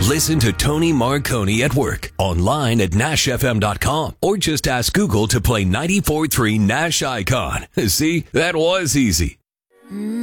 Listen to Tony Marconi at work, online at NashFM.com, or just ask Google to play 94.3 Nash Icon. See, that was easy.